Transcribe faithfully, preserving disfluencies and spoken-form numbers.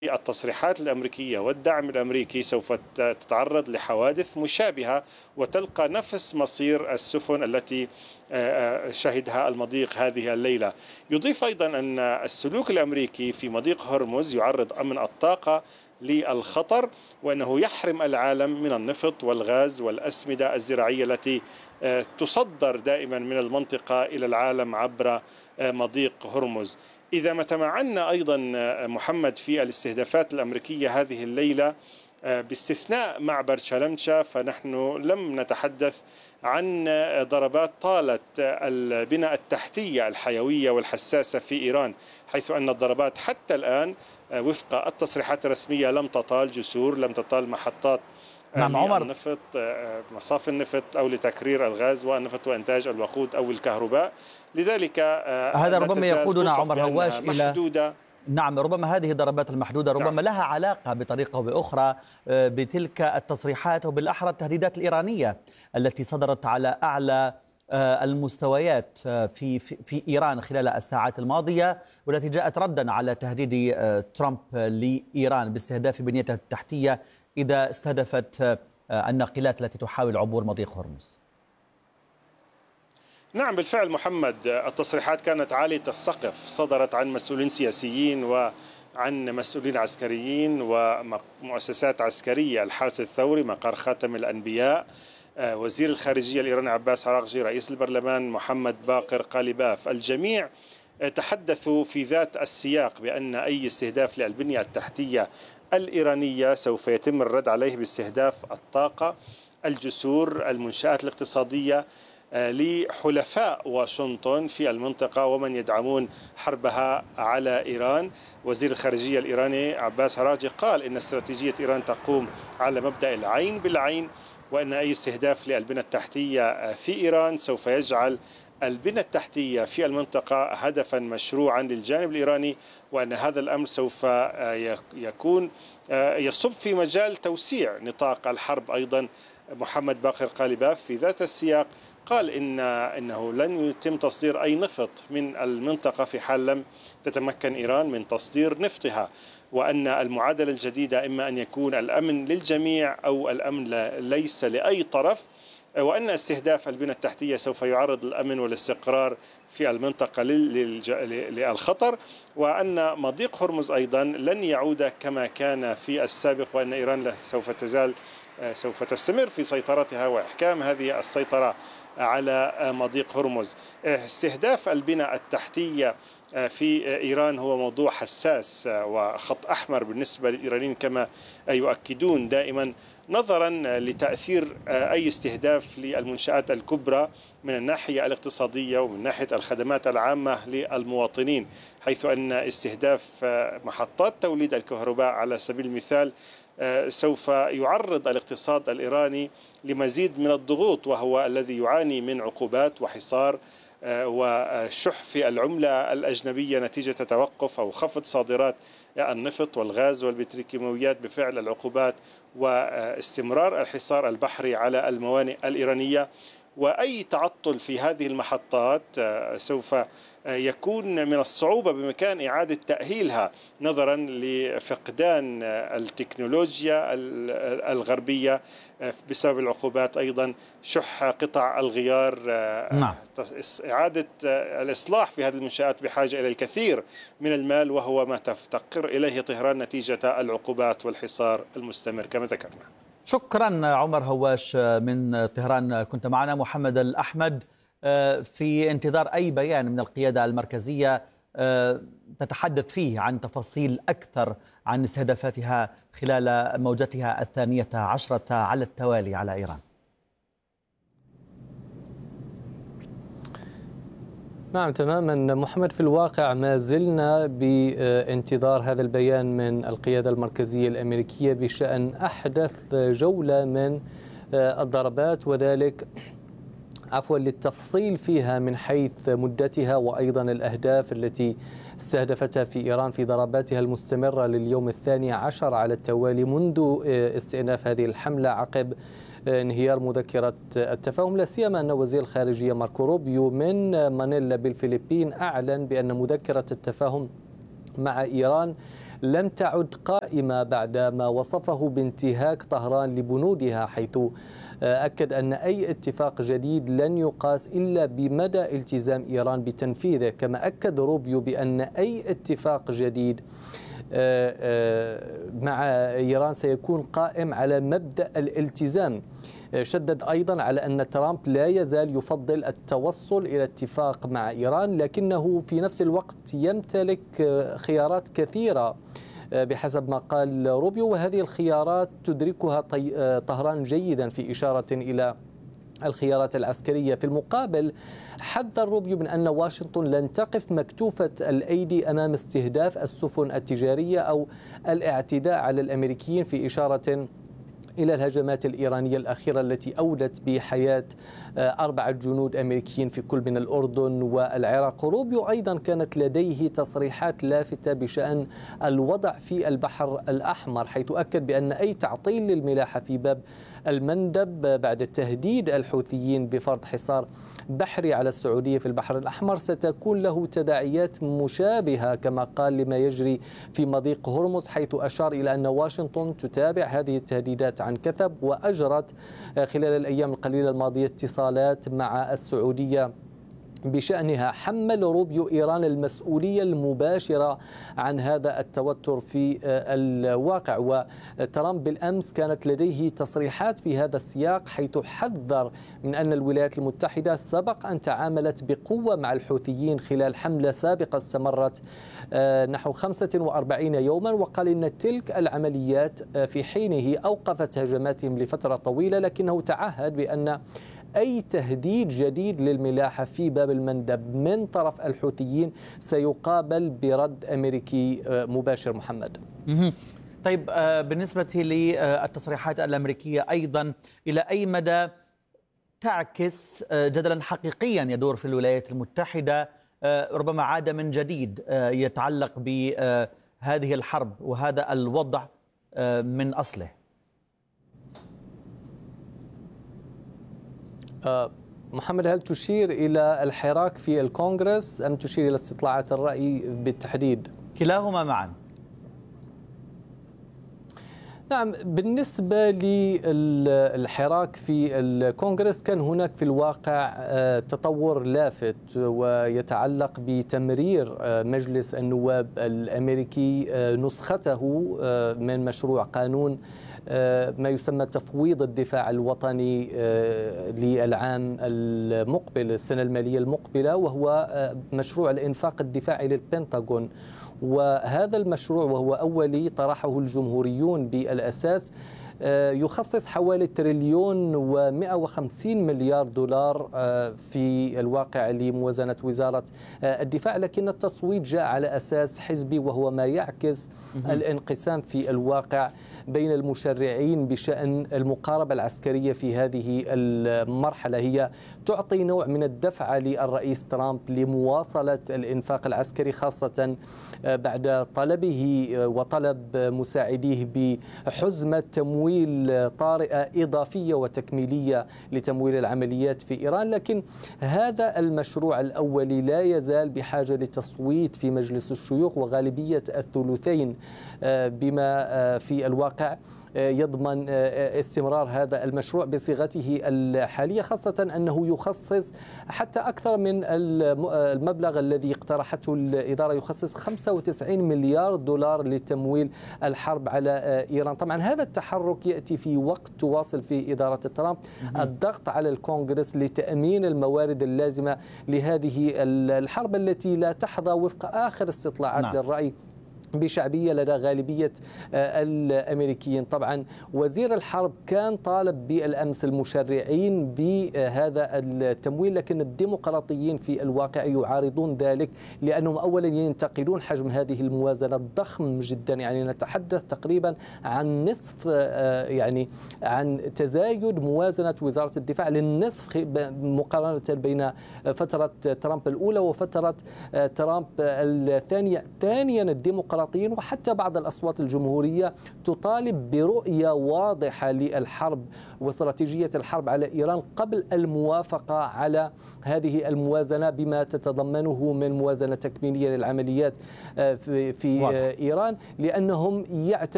التصريحات الأمريكية والدعم الأمريكي سوف تتعرض لحوادث مشابهة وتلقى نفس مصير السفن التي شهدها المضيق هذه الليلة. يضيف أيضا أن السلوك الأمريكي في مضيق هرمز يعرض أمن الطاقة للخطر، وأنه يحرم العالم من النفط والغاز والأسمدة الزراعية التي تصدر دائما من المنطقة إلى العالم عبر مضيق هرمز. إذا ما تمعنا أيضا محمد في الاستهدافات الأمريكية هذه الليلة باستثناء معبر شلمشة، فنحن لم نتحدث عن ضربات طالت البنى التحتية الحيوية والحساسة في إيران، حيث أن الضربات حتى الآن وفق التصريحات الرسمية لم تطال جسور، لم تطال محطات نعم عمر النفط، مصافي النفط أو لتكرير الغاز والنفط وإنتاج الوقود أو الكهرباء. لذلك هذا ربما يقودنا عمر هواش إلى محدودة. نعم ربما هذه الضربات المحدودة ربما نعم. لها علاقة بطريقة أو بأخرى بتلك التصريحات وبالأحرى التهديدات الإيرانية التي صدرت على أعلى المستويات في في إيران خلال الساعات الماضية، والتي جاءت ردا على تهديد ترامب لإيران باستهداف بنيتها التحتية إذا استهدفت الناقلات التي تحاول عبور مضيق هرمز. نعم بالفعل محمد، التصريحات كانت عالية السقف، صدرت عن مسؤولين سياسيين وعن مسؤولين عسكريين ومؤسسات عسكرية، الحرس الثوري، مقر خاتم الأنبياء، وزير الخارجية الإيراني عباس عراقجي، رئيس البرلمان محمد باقر قالباف. الجميع تحدثوا في ذات السياق بأن أي استهداف للبنية التحتية الإيرانية سوف يتم الرد عليه باستهداف الطاقة، الجسور، المنشآت الاقتصادية لحلفاء واشنطن في المنطقة ومن يدعمون حربها على إيران. وزير الخارجية الإيراني عباس عراقجي قال إن استراتيجية إيران تقوم على مبدأ العين بالعين، وأن أي استهداف للبنى التحتية في إيران سوف يجعل البنى التحتية في المنطقة هدفا مشروعا للجانب الإيراني، وأن هذا الأمر سوف يكون يصب في مجال توسيع نطاق الحرب. أيضا محمد باقر قالباف في ذات السياق قال إن إنه لن يتم تصدير أي نفط من المنطقة في حال لم تتمكن إيران من تصدير نفطها، وأن المعادلة الجديدة إما أن يكون الأمن للجميع أو الأمن ليس لأي طرف، وأن استهداف البنى التحتية سوف يعرض الأمن والاستقرار في المنطقة للخطر، وأن مضيق هرمز أيضا لن يعود كما كان في السابق، وأن إيران سوف تزال سوف تستمر في سيطرتها وإحكام هذه السيطرة على مضيق هرمز. استهداف البنى التحتية في إيران هو موضوع حساس وخط أحمر بالنسبة للإيرانيين كما يؤكدون دائما، نظرا لتأثير أي استهداف للمنشآت الكبرى من الناحية الاقتصادية ومن ناحية الخدمات العامة للمواطنين، حيث أن استهداف محطات توليد الكهرباء على سبيل المثال سوف يعرض الاقتصاد الإيراني لمزيد من الضغوط، وهو الذي يعاني من عقوبات وحصار وشح في العملة الأجنبية نتيجة توقف أو خفض صادرات النفط والغاز والبتروكيماويات بفعل العقوبات واستمرار الحصار البحري على الموانئ الإيرانية. وأي تعطل في هذه المحطات سوف يكون من الصعوبة بمكان إعادة تأهيلها نظرا لفقدان التكنولوجيا الغربية بسبب العقوبات، أيضا شح قطع الغيار. نعم. إعادة الإصلاح في هذه المنشآت بحاجة إلى الكثير من المال، وهو ما تفتقر إليه طهران نتيجة العقوبات والحصار المستمر كما ذكرنا. شكرا عمر هواش من طهران كنت معنا. محمد الأحمد، في انتظار أي بيان من القيادة المركزية تتحدث فيه عن تفاصيل أكثر عن استهدافاتها خلال موجتها الثانية عشرة على التوالي على إيران. نعم تماما محمد، في الواقع ما زلنا بانتظار هذا البيان من القيادة المركزية الأمريكية بشأن أحدث جولة من الضربات، وذلك عفوا للتفصيل فيها من حيث مدتها وأيضا الأهداف التي استهدفتها في إيران في ضرباتها المستمرة لليوم الثاني عشر على التوالي منذ استئناف هذه الحملة عقب انهيار مذكرة التفاهم، لا سيما أن وزير الخارجية ماركو روبيو من مانيلا بالفلبين أعلن بأن مذكرة التفاهم مع إيران لم تعد قائمة بعدما وصفه بانتهاك طهران لبنودها، حيث أكد أن أي اتفاق جديد لن يقاس إلا بمدى التزام إيران بتنفيذه. كما أكد روبيو بأن أي اتفاق جديد مع إيران سيكون قائم على مبدأ الالتزام. شدد أيضا على أن ترامب لا يزال يفضل التوصل إلى اتفاق مع إيران، لكنه في نفس الوقت يمتلك خيارات كثيرة بحسب ما قال روبيو، وهذه الخيارات تدركها طهران جيدا في إشارة إلى الخيارات العسكرية. في المقابل حذر روبيو من أن واشنطن لن تقف مكتوفة الأيدي أمام استهداف السفن التجارية أو الاعتداء على الأمريكيين، في إشارة إلى الهجمات الإيرانية الأخيرة التي أودت بحياة أربعة جنود أمريكيين في كل من الأردن والعراق. روبيو أيضا كانت لديه تصريحات لافتة بشأن الوضع في البحر الأحمر، حيث أكد بأن أي تعطيل للملاحة في باب المندب بعد تهديد الحوثيين بفرض حصار بحري على السعودية في البحر الأحمر ستكون له تداعيات مشابهة كما قال لما يجري في مضيق هرمز، حيث أشار إلى أن واشنطن تتابع هذه التهديدات عن كثب، وأجرت خلال الأيام القليلة الماضية اتصالات مع السعودية بشأنها. حمل روبيو إيران المسؤولية المباشرة عن هذا التوتر في الواقع، وترامب بالأمس كانت لديه تصريحات في هذا السياق، حيث حذر من أن الولايات المتحدة سبق أن تعاملت بقوة مع الحوثيين خلال حملة سابقة استمرت نحو خمسة وأربعين يوما، وقال إن تلك العمليات في حينه أوقفت هجماتهم لفترة طويلة، لكنه تعهد بأن أي تهديد جديد للملاحة في باب المندب من طرف الحوثيين سيقابل برد أمريكي مباشر. محمد. طيب، بالنسبة للتصريحات الأمريكية أيضا، إلى أي مدى تعكس جدلا حقيقيا يدور في الولايات المتحدة ربما عاد من جديد يتعلق بهذه الحرب وهذا الوضع من أصله؟ محمد، هل تشير إلى الحراك في الكونغرس أم تشير إلى استطلاعات الرأي بالتحديد؟ كلاهما معا. نعم، بالنسبة للحراك في الكونغرس كان هناك في الواقع تطور لافت ويتعلق بتمرير مجلس النواب الأمريكي نسخته من مشروع قانون ما يسمى تفويض الدفاع الوطني للعام المقبل، السنة المالية المقبلة، وهو مشروع الإنفاق الدفاعي للبنتاغون. وهذا المشروع وهو أولي طرحه الجمهوريون بالأساس يخصص حوالي تريليون ومئة وخمسين مليار دولار في الواقع لموازنة وزارة الدفاع، لكن التصويت جاء على أساس حزبي، وهو ما يعكس الانقسام في الواقع بين المشرعين بشأن المقاربة العسكرية في هذه المرحلة. هي تعطي نوع من الدفعة للرئيس ترامب لمواصلة الإنفاق العسكري، خاصة بعد طلبه وطلب مساعديه بحزمة تمويل طارئة إضافية وتكميلية لتمويل العمليات في إيران. لكن هذا المشروع الأولي لا يزال بحاجة لتصويت في مجلس الشيوخ وغالبية الثلثين، بما في الواقع يضمن استمرار هذا المشروع بصيغته الحالية، خاصة أنه يخصص حتى أكثر من المبلغ الذي اقترحته الإدارة، يخصص خمسة وتسعين مليار دولار لتمويل الحرب على إيران. طبعا هذا التحرك يأتي في وقت تواصل في إدارة ترامب الضغط على الكونغرس لتأمين الموارد اللازمة لهذه الحرب التي لا تحظى وفق آخر استطلاعات نعم. للرأي بشعبية لدى غالبية الأمريكيين. طبعا وزير الحرب كان طالب بالأمس المشرعين بهذا التمويل، لكن الديمقراطيين في الواقع يعارضون ذلك، لأنهم أولا ينتقدون حجم هذه الموازنة الضخم جدا، يعني نتحدث تقريبا عن نصف، يعني عن تزايد موازنة وزارة الدفاع للنصف مقارنة بين فترة ترامب الأولى وفترة ترامب الثانية. ثانيا الديمقراطيين الديمقراطيين وحتى بعض الأصوات الجمهورية تطالب برؤية واضحة للحرب واستراتيجية الحرب على إيران قبل الموافقة على هذه الموازنة بما تتضمنه من موازنة تكميلية للعمليات في, في إيران، لأنهم يعتبرون